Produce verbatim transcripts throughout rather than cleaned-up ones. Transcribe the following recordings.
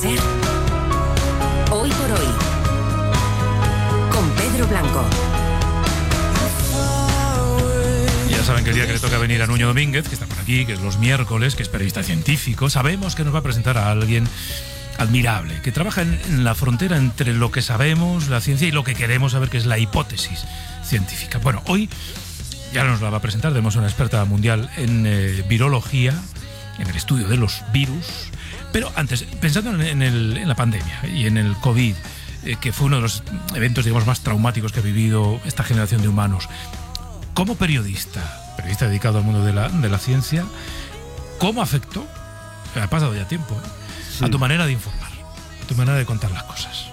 ser Hoy por Hoy, con Pedro Blanco. Ya saben que el día que le toca venir a Nuño Domínguez, que está por aquí, que es los miércoles, que es periodista científico, sabemos que nos va a presentar a alguien admirable, que trabaja en, en la frontera entre lo que sabemos, la ciencia, y lo que queremos saber, que es la hipótesis científica. Bueno, hoy ya nos la va a presentar. Tenemos una experta mundial en eh, virología, en el estudio de los virus. Pero antes, pensando en, en, el, en la pandemia y en el COVID, eh, que fue uno de los eventos, digamos, más traumáticos que ha vivido esta generación de humanos, como periodista, periodista dedicado al mundo de la, de la ciencia, ¿cómo afectó? Ha pasado ya tiempo, ¿eh? Sí. A tu manera de informar, a tu manera de contar las cosas.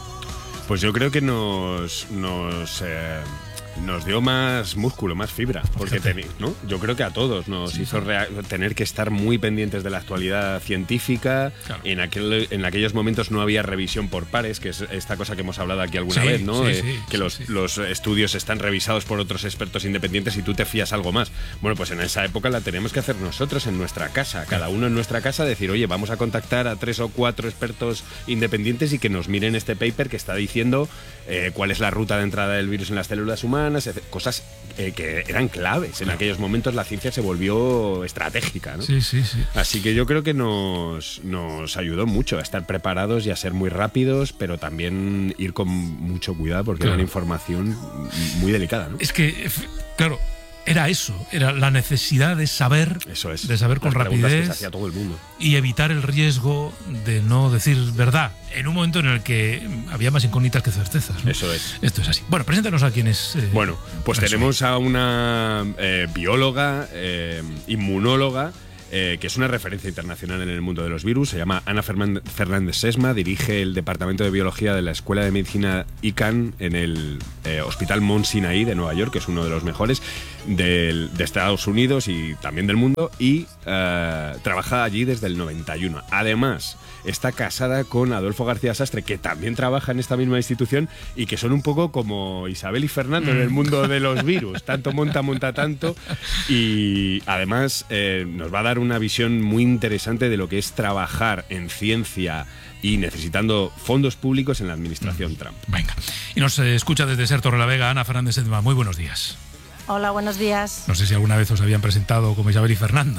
Pues yo creo que nos nos, eh, nos dio más músculo, más fibra, porque ten, ¿no? Yo creo que a todos nos sí, hizo rea- tener que estar muy pendientes de la actualidad científica. Claro. En aquel, en aquellos momentos no había revisión por pares, que es esta cosa que hemos hablado aquí alguna sí, vez, ¿no? Sí, eh, sí, que sí, los, sí. los estudios están revisados por otros expertos independientes y tú te fías algo más. Bueno, pues en esa época la teníamos que hacer nosotros en nuestra casa, cada uno en nuestra casa, decir, oye, vamos a contactar a tres o cuatro expertos independientes y que nos miren este paper que está diciendo eh, cuál es la ruta de entrada del virus en las células humanas, cosas eh, que eran claves. En aquellos momentos la ciencia se volvió estratégica, ¿no? Sí, sí, sí. Así que yo creo que nos, nos ayudó mucho a estar preparados y a ser muy rápidos, pero también ir con mucho cuidado porque claro. Era una información muy delicada, ¿no? Es que, claro, era eso, era la necesidad de saber, eso es, de saber con las rapidez que se hacía todo el mundo. Y evitar el riesgo de no decir verdad en un momento en el que había más incógnitas que certezas, ¿no? Eso es. Esto es así. Bueno, preséntanos a quienes... Eh, bueno, pues tenemos a una eh, bióloga, eh, inmunóloga, Eh, que es una referencia internacional en el mundo de los virus. Se llama Ana Fernández Sesma, dirige el Departamento de Biología de la Escuela de Medicina I C A N en el eh, Hospital Mount Sinai de Nueva York, que es uno de los mejores del, de Estados Unidos y también del mundo, y eh, trabaja allí desde el noventa y uno. Además, está casada con Adolfo García Sastre, que también trabaja en esta misma institución y que son un poco como Isabel y Fernando en el mundo de los virus. Tanto monta, monta tanto. Y además eh, nos va a dar una visión muy interesante de lo que es trabajar en ciencia y necesitando fondos públicos en la administración mm. Trump. Venga. Y nos eh, escucha desde Ser Torrelavega Ana Fernández Sesma. Muy buenos días. Hola, buenos días. No sé si alguna vez os habían presentado como Isabel y Fernando.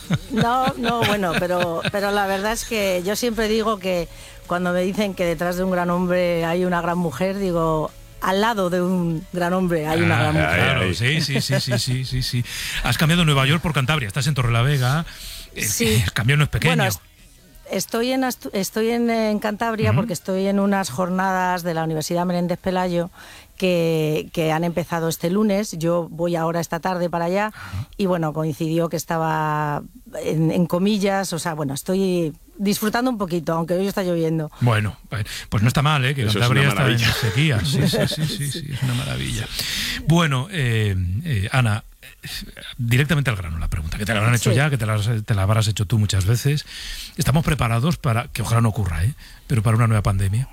No, no, bueno, pero, pero la verdad es que yo siempre digo que cuando me dicen que detrás de un gran hombre hay una gran mujer, digo, al lado de un gran hombre hay una gran mujer. Claro, sí, sí, sí, sí, sí, sí, sí. Has cambiado Nueva York por Cantabria, estás en Torrelavega. Sí. El cambio no es pequeño. Bueno, estoy en, estoy en, en Cantabria uh-huh. porque estoy en unas jornadas de la Universidad Menéndez Pelayo que, que han empezado este lunes. Yo voy ahora esta tarde para allá uh-huh. y bueno, coincidió que estaba en, en comillas, o sea, bueno, estoy disfrutando un poquito, aunque hoy está lloviendo. Bueno, pues no está mal, ¿eh? Que Eso Cantabria es una está en sequía. Sí, sí, sí, sí, sí, es una maravilla. Bueno, eh, eh, Ana, directamente al grano la pregunta, que te la habrán hecho sí. ya, que te la, te la habrás hecho tú muchas veces. ¿Estamos preparados para, que ojalá no ocurra, ¿eh? pero para una nueva pandemia?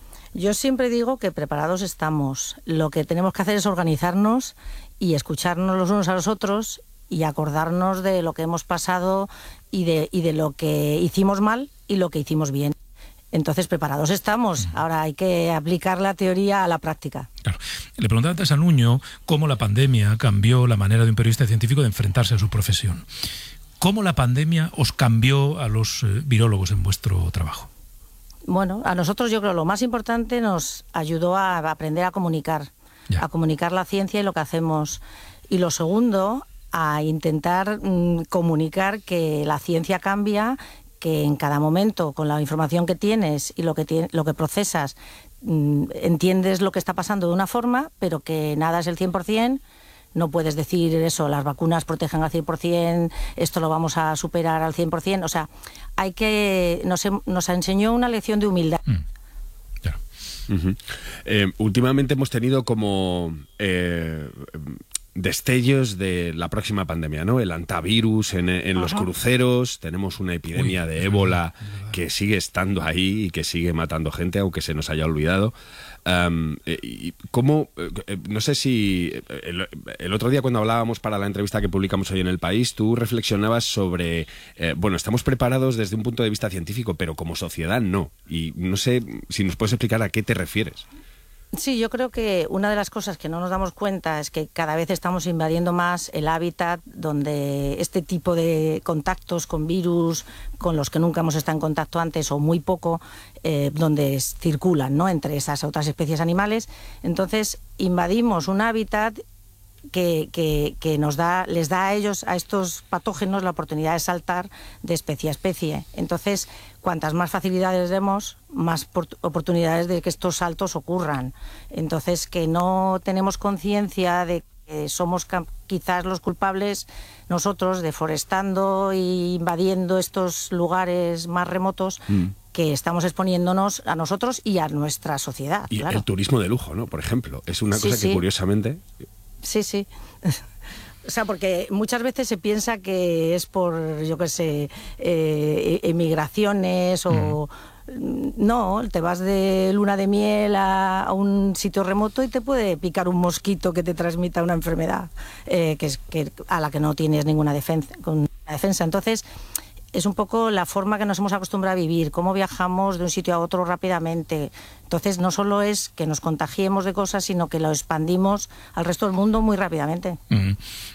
Yo siempre digo que preparados estamos. Lo que tenemos que hacer es organizarnos y escucharnos los unos a los otros y acordarnos de lo que hemos pasado y de, y de lo que hicimos mal y lo que hicimos bien. Entonces, preparados estamos. Ahora hay que aplicar la teoría a la práctica. Claro. Le preguntaba antes a Nuño cómo la pandemia cambió la manera de un periodista científico de enfrentarse a su profesión. ¿Cómo la pandemia os cambió a los eh, virólogos en vuestro trabajo? Bueno, a nosotros yo creo lo más importante nos ayudó a aprender a comunicar, ya. a comunicar la ciencia y lo que hacemos. Y lo segundo, a intentar mmm, comunicar que la ciencia cambia, que en cada momento, con la información que tienes y lo que, tiene, lo que procesas, mmm, entiendes lo que está pasando de una forma, pero que nada es el cien por cien. No puedes decir eso, las vacunas protegen al cien por cien, esto lo vamos a superar al cien por cien. O sea, hay que nos, nos enseñó una lección de humildad. Mm. Yeah. Uh-huh. Eh, últimamente hemos tenido como... Eh, destellos de la próxima pandemia, ¿no? El antivirus en, en los cruceros, tenemos una epidemia Uy, de ébola que sigue estando ahí y que sigue matando gente, aunque se nos haya olvidado. Um, y ¿Cómo? No sé si el, el otro día cuando hablábamos para la entrevista que publicamos hoy en El País, tú reflexionabas sobre, eh, bueno, estamos preparados desde un punto de vista científico, pero como sociedad no. Y no sé si nos puedes explicar a qué te refieres. Sí, yo creo que una de las cosas que no nos damos cuenta es que cada vez estamos invadiendo más el hábitat donde este tipo de contactos con virus, con los que nunca hemos estado en contacto antes o muy poco, eh, donde circulan, ¿no?, entre esas otras especies animales. Entonces, invadimos un hábitat que, que, que nos da, les da a ellos, a estos patógenos, la oportunidad de saltar de especie a especie. Entonces, cuantas más facilidades demos, más oportunidades de que estos saltos ocurran. Entonces, que no tenemos conciencia de que somos quizás los culpables nosotros, deforestando e invadiendo estos lugares más remotos, mm. que estamos exponiéndonos a nosotros y a nuestra sociedad. Y claro. El turismo de lujo, ¿no? Por ejemplo, es una sí, cosa que sí. curiosamente... Sí, sí. O sea, porque muchas veces se piensa que es por, yo qué sé, eh, emigraciones o... Mm. No, te vas de luna de miel a, a un sitio remoto y te puede picar un mosquito que te transmita una enfermedad eh, que es, que, a la que no tienes ninguna defensa, con defensa. Entonces, es un poco la forma que nos hemos acostumbrado a vivir, cómo viajamos de un sitio a otro rápidamente. Entonces, no solo es que nos contagiemos de cosas, sino que lo expandimos al resto del mundo muy rápidamente. Mm.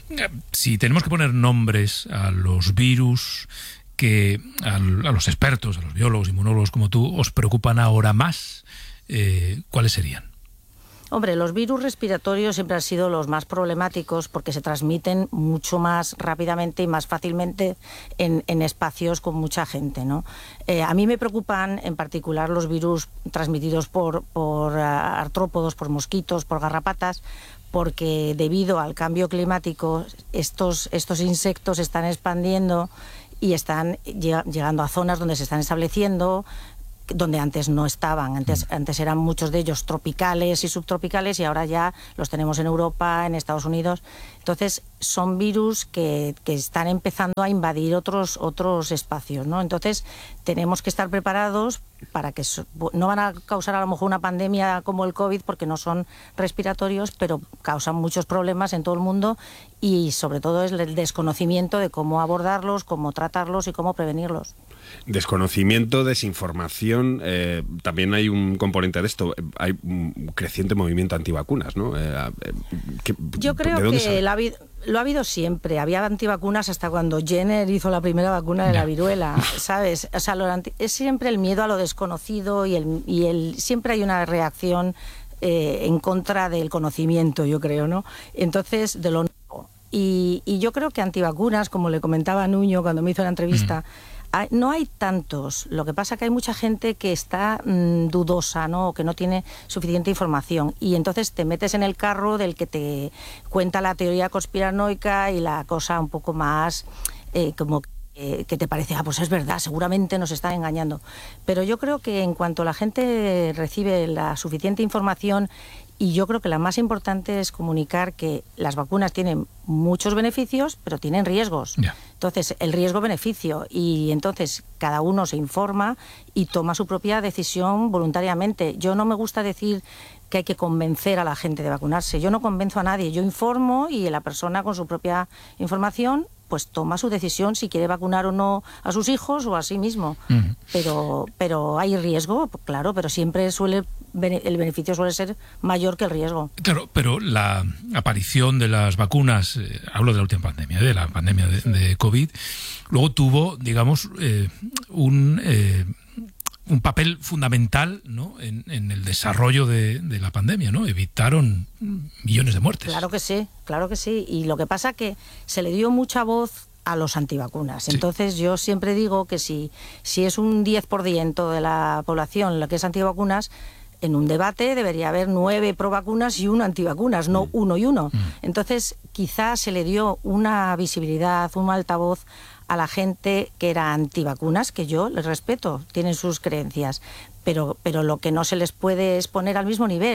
Si tenemos que poner nombres a los virus que a, a los expertos, a los biólogos, inmunólogos como tú, os preocupan ahora más, eh, ¿cuáles serían? Hombre, los virus respiratorios siempre han sido los más problemáticos porque se transmiten mucho más rápidamente y más fácilmente en, en espacios con mucha gente, ¿no? Eh, a mí me preocupan en particular los virus transmitidos por, por uh, artrópodos, por mosquitos, por garrapatas, porque debido al cambio climático estos, estos insectos se están expandiendo y están llegando a zonas donde se están estableciendo, donde antes no estaban. Antes, antes eran muchos de ellos tropicales y subtropicales y ahora ya los tenemos en Europa, en Estados Unidos. Entonces, son virus que, que están empezando a invadir otros, otros espacios, ¿no? Entonces, tenemos que estar preparados para que so, no van a causar a lo mejor una pandemia como el COVID porque no son respiratorios, pero causan muchos problemas en todo el mundo y sobre todo es el desconocimiento de cómo abordarlos, cómo tratarlos y cómo prevenirlos. Desconocimiento, desinformación, eh, también hay un componente de esto, hay un creciente movimiento antivacunas, ¿no? Eh, eh, ¿qué, Yo creo que lo ha, habido, lo ha habido siempre, había antivacunas hasta cuando Jenner hizo la primera vacuna de la viruela, ¿sabes? O sea, lo anti, es siempre el miedo a lo desconocido y, el, y el, siempre hay una reacción eh, en contra del conocimiento, yo creo, ¿no? Entonces, de lo nuevo. Y, y yo creo que antivacunas, como le comentaba a Nuño cuando me hizo la entrevista, mm. No hay tantos, lo que pasa que hay mucha gente que está mmm, dudosa, ¿no? O que no tiene suficiente información y entonces te metes en el carro del que te cuenta la teoría conspiranoica y la cosa un poco más eh, como eh, que te parece, ah, pues es verdad, seguramente nos están engañando. Pero yo creo que en cuanto la gente recibe la suficiente información, y yo creo que la más importante es comunicar que las vacunas tienen muchos beneficios, pero tienen riesgos. Yeah. Entonces, el riesgo-beneficio. Y entonces, cada uno se informa y toma su propia decisión voluntariamente. Yo no me gusta decir que hay que convencer a la gente de vacunarse. Yo no convenzo a nadie. Yo informo y la persona con su propia información pues toma su decisión si quiere vacunar o no a sus hijos o a sí mismo. Uh-huh. Pero, pero hay riesgo, claro, pero siempre suele el beneficio suele ser mayor que el riesgo. Claro, pero la aparición de las vacunas, eh, hablo de la última pandemia, de la pandemia de, de COVID, luego tuvo, digamos, eh, un... Eh, un papel fundamental, ¿no? en, en el desarrollo de, de la pandemia, ¿no? Evitaron millones de muertes. Claro que sí, claro que sí. Y lo que pasa es que se le dio mucha voz a los antivacunas. Sí. Entonces yo siempre digo que si, si es un diez por ciento de la población la que es antivacunas, en un debate debería haber nueve pro vacunas y uno antivacunas, no mm. uno y uno. Mm. Entonces quizás se le dio una visibilidad, un altavoz a la gente que era antivacunas, que yo les respeto, tienen sus creencias, pero, pero lo que no se les puede es poner al mismo nivel,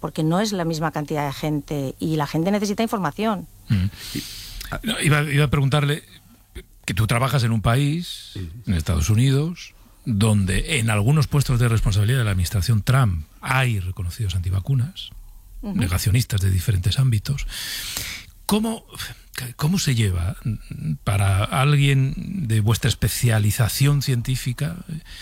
porque no es la misma cantidad de gente y la gente necesita información. Mm. No, iba, iba a preguntarle que tú trabajas en un país, en Estados Unidos, donde en algunos puestos de responsabilidad de la administración Trump hay reconocidos antivacunas, uh-huh. negacionistas de diferentes ámbitos. ¿Cómo, ¿Cómo se lleva para alguien de vuestra especialización científica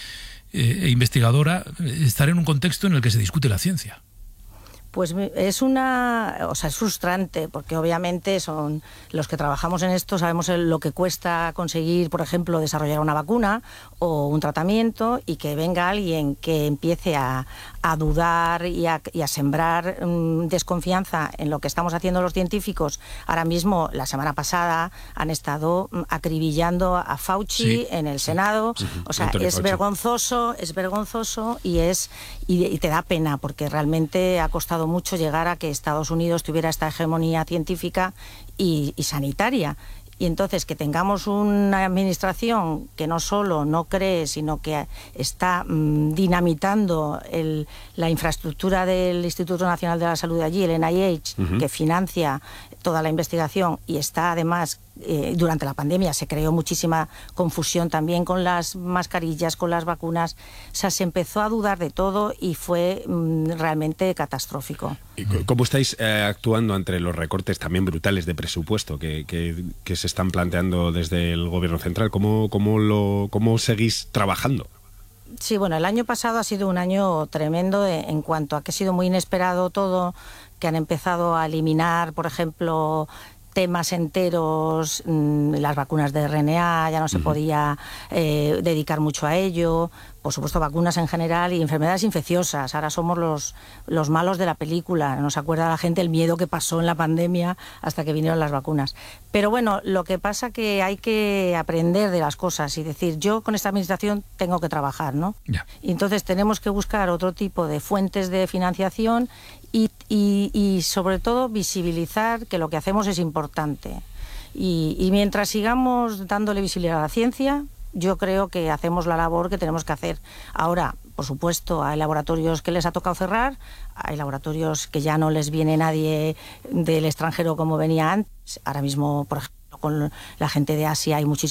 e investigadora estar en un contexto en el que se discute la ciencia? Pues es una, o sea, es frustrante, porque obviamente son los que trabajamos en esto, sabemos lo que cuesta conseguir, por ejemplo, desarrollar una vacuna o un tratamiento, y que venga alguien que empiece a, a dudar y a, y a sembrar um, desconfianza en lo que estamos haciendo los científicos. Ahora mismo, la semana pasada, han estado um, acribillando a Fauci sí, en el Senado. Sí, o sea, Antonio es Fauci. vergonzoso, es vergonzoso y es y, y te da pena, porque realmente ha costado mucho llegar a que Estados Unidos tuviera esta hegemonía científica y, y sanitaria. Y entonces que tengamos una administración que no solo no cree, sino que está mmm, dinamitando el, la infraestructura del Instituto Nacional de la Salud allí, el N I H, uh-huh. que financia toda la investigación, y está además, eh, durante la pandemia se creó muchísima confusión también con las mascarillas, con las vacunas. O sea, se empezó a dudar de todo y fue mmm, realmente catastrófico. ¿Y cómo estáis eh, actuando ante los recortes también brutales de presupuesto que, que, que se están planteando desde el Gobierno central? ¿Cómo, cómo, lo, cómo seguís trabajando? Sí, bueno, el año pasado ha sido un año tremendo en cuanto a que ha sido muy inesperado todo, que han empezado a eliminar, por ejemplo, temas enteros, las vacunas de R N A, ya no se uh-huh. podía eh, dedicar mucho a ello, por supuesto vacunas en general y enfermedades infecciosas. Ahora somos los, los malos de la película, no se acuerda la gente el miedo que pasó en la pandemia hasta que vinieron las vacunas. Pero bueno, lo que pasa que hay que aprender de las cosas y decir, yo con esta administración tengo que trabajar, ¿no? Yeah. Y entonces tenemos que buscar otro tipo de fuentes de financiación y, y, y sobre todo visibilizar que lo que hacemos es importante. Y, y mientras sigamos dándole visibilidad a la ciencia, yo creo que hacemos la labor que tenemos que hacer. Ahora, por supuesto, hay laboratorios que les ha tocado cerrar, hay laboratorios que ya no les viene nadie del extranjero como venía antes. Ahora mismo, por ejemplo, con la gente de Asia hay muchísimos